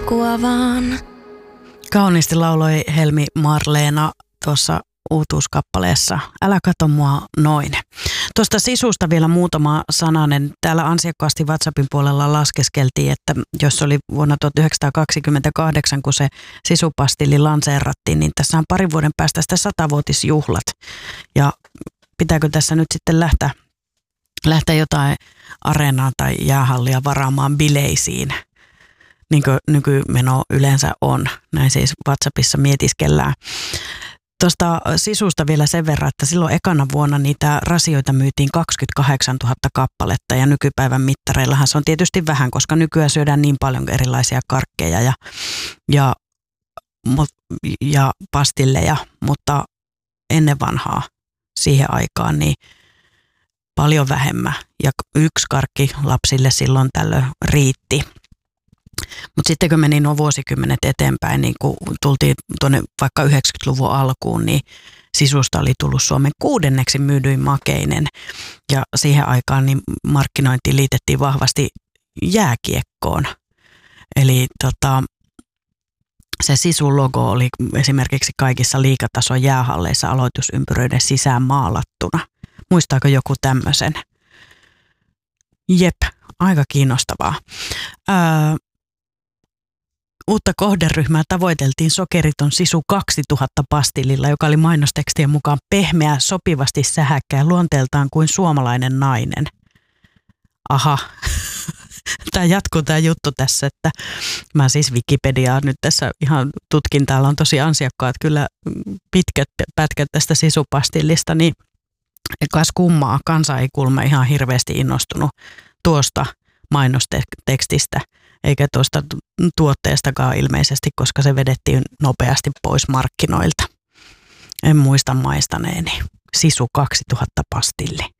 alkua vaan. Kauniisti lauloi Helmi Marleena tuossa uutuuskappaleessa Älä kato mua noin. Tuosta sisusta vielä muutama sananen. Täällä ansiokkaasti WhatsAppin puolella laskeskeltiin, että jos oli vuonna 1928, kun se sisupastilli lanseerattiin, niin tässä on parin vuoden päästä sitä 100-vuotisjuhlat. Ja pitääkö tässä nyt sitten lähteä jotain areenaa tai jäähallia varaamaan bileisiin, niin kuin nykymeno yleensä on. Näin siis WhatsAppissa mietiskellään. Tuosta sisusta vielä sen verran, että silloin ekana vuonna niitä rasioita myytiin 28 000 kappaletta ja nykypäivän mittareillahan se on tietysti vähän, koska nykyään syödään niin paljon erilaisia karkkeja ja pastilleja, mutta ennen vanhaa siihen aikaan niin paljon vähemmän ja yksi karkki lapsille silloin tällöin riitti. Mutta sitten kun meni nuo vuosikymmenet eteenpäin, niin kun tultiin tuonne vaikka 90-luvun alkuun, niin sisusta oli tullut Suomen 6. myydyin makeinen. Ja siihen aikaan niin markkinointiin liitettiin vahvasti jääkiekkoon. Eli se sisun logo oli esimerkiksi kaikissa liigatason jäähalleissa aloitusympyröiden sisään maalattuna. Muistaako joku tämmöisen? Jep, aika kiinnostavaa. Uutta kohderyhmää tavoiteltiin sokeriton sisu 2000 pastillilla, joka oli mainostekstien mukaan pehmeä, sopivasti sähäkkä ja luonteeltaan kuin suomalainen nainen. Aha, tämä jatkuu tämä juttu tässä, että mä siis Wikipediaa nyt tässä ihan tutkin, täällä on tosi ansiokkaat kyllä pitkät pätkät tästä sisupastillista, niin kas kummaa, kansa ei kuulemma ihan hirveästi innostunut tuosta mainostekstistä. Eikä tuosta tuotteestakaan ilmeisesti, koska se vedettiin nopeasti pois markkinoilta. En muista maistaneeni. Sisu 2000 pastilli.